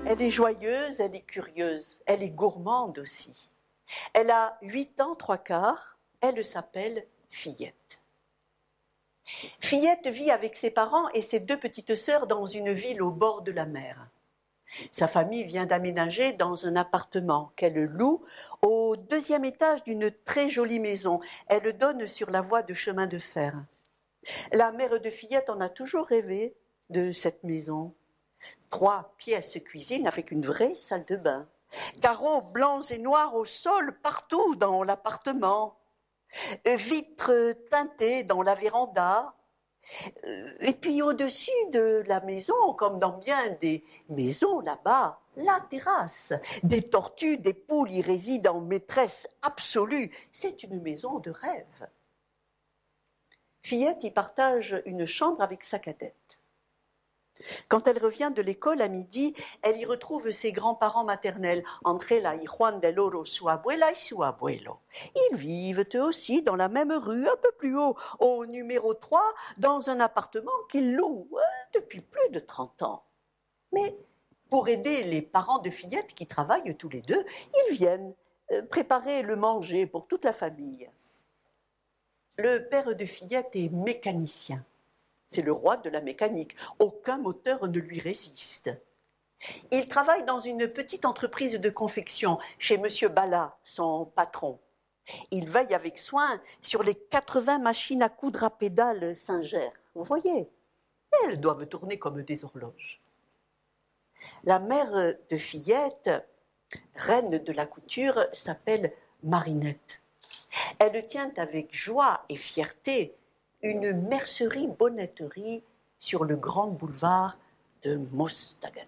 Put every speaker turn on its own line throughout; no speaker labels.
Elle est joyeuse, elle est curieuse, elle est gourmande aussi. Elle a 8 ans, 3/4, elle s'appelle Fillette. Fillette vit avec ses parents et ses 2 petites sœurs dans une ville au bord de la mer. Sa famille vient d'aménager dans un appartement qu'elle loue au 2e étage d'une très jolie maison. Elle donne sur la voie de chemin de fer. La mère de Fillette en a toujours rêvé de cette maison. 3 pièces cuisine avec une vraie salle de bain. Carreaux blancs et noirs au sol partout dans l'appartement. Vitres teintées dans la véranda. Et puis au-dessus de la maison, comme dans bien des maisons là-bas, la terrasse. Des tortues, des poules y résident en maîtresse absolue. C'est une maison de rêve. Fillette y partage une chambre avec sa cadette. Quand elle revient de l'école à midi, elle y retrouve ses grands-parents maternels, Andrela y Juan del Oro, su abuela y su abuelo. Ils vivent eux aussi dans la même rue, un peu plus haut, au numéro 3, dans un appartement qu'ils louent depuis plus de 30 ans. Mais pour aider les parents de Fillette qui travaillent tous les deux, ils viennent préparer le manger pour toute la famille. Le père de Fillette est mécanicien. C'est le roi de la mécanique. Aucun moteur ne lui résiste. Il travaille dans une petite entreprise de confection chez Monsieur Bala, son patron. Il veille avec soin sur les 80 machines à coudre à pédales Singer. Vous voyez, elles doivent tourner comme des horloges. La mère de Fillette, reine de la couture, s'appelle Marinette. Elle tient avec joie et fierté une mercerie-bonnetterie sur le grand boulevard de Mostaganem.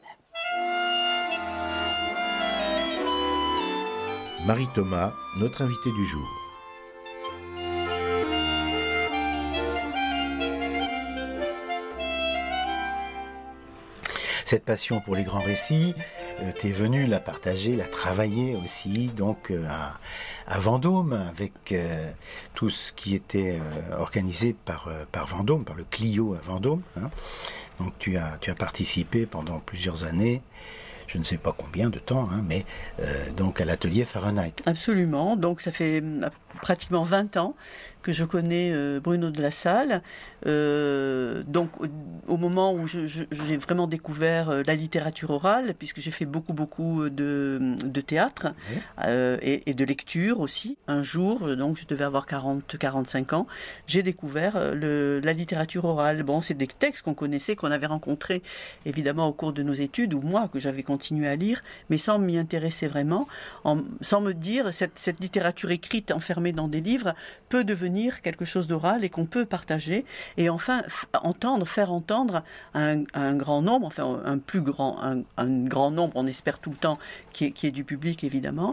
Marie Thomas, notre invitée du jour. Cette passion pour les grands récits, t'es venue la partager, la travailler aussi, donc à Vendôme, avec tout ce qui était organisé par Vendôme, par le Clio à Vendôme. Hein. Donc tu as participé pendant plusieurs années, je ne sais pas combien de temps, hein, mais donc à l'atelier Fahrenheit.
Absolument, donc ça fait pratiquement 20 ans que je connais Bruno de la Salle. Donc au moment où j'ai vraiment découvert la littérature orale, puisque j'ai fait beaucoup de théâtre, oui. Et de lecture aussi. Un jour, donc je devais avoir 40-45 ans, j'ai découvert la littérature orale. Bon, c'est des textes qu'on connaissait, qu'on avait rencontrés évidemment au cours de nos études, ou moi que j'avais continué à lire, mais sans m'y intéresser vraiment, sans me dire cette littérature écrite enfermée dans des livres peut devenir quelque chose d'oral et qu'on peut partager et enfin faire entendre un grand nombre, enfin un grand nombre, on espère tout le temps, qui est du public évidemment.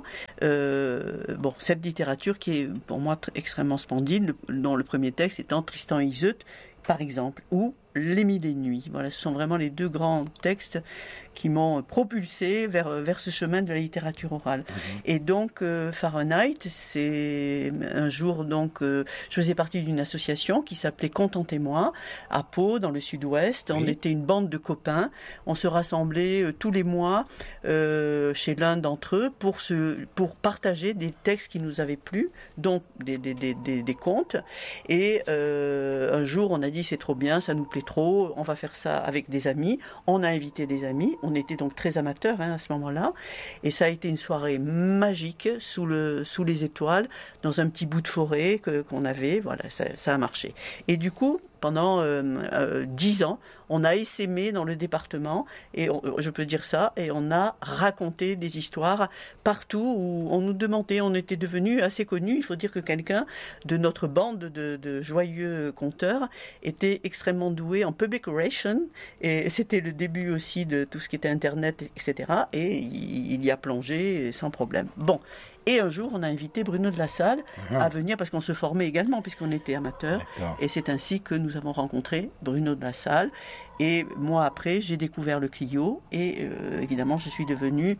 Cette littérature qui est pour moi extrêmement splendide, dont le premier texte étant Tristan et Iseut, par exemple, ou Les Mille et une nuits. Voilà, ce sont vraiment les 2 grands textes qui m'ont propulsé vers ce chemin de la littérature orale. Mmh. Et donc, Fahrenheit, c'est un jour, donc, je faisais partie d'une association qui s'appelait Contentez-moi, à Pau, dans le sud-ouest. Oui. On était une bande de copains. On se rassemblait tous les mois chez l'un d'entre eux pour partager des textes qui nous avaient plu, dont des contes. Et un jour, on a dit, c'est trop bien, ça nous plaît trop, on va faire ça avec des amis. On a invité des amis, on était donc très amateurs à ce moment-là, et ça a été une soirée magique sous les étoiles, dans un petit bout de forêt qu'on avait. Voilà, ça a marché. Et du coup, pendant 10 ans, on a essaimé dans le département, et je peux dire ça, et on a raconté des histoires partout où on nous demandait, on était devenus assez connus. Il faut dire que quelqu'un de notre bande de joyeux conteurs était extrêmement doué en public relations, et c'était le début aussi de tout ce qui était Internet, etc. Et il y a plongé sans problème. Bon. Et un jour, on a invité Bruno de la Salle à venir, parce qu'on se formait également, puisqu'on était amateurs. D'accord. Et c'est ainsi que nous avons rencontré Bruno de la Salle. Et moi, après, j'ai découvert le Clio. Et évidemment, je suis devenue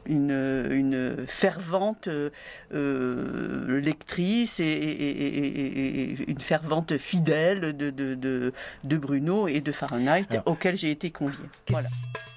une fervente lectrice et une fervente fidèle de Bruno et de Fahrenheit, auquel j'ai été conviée. Voilà.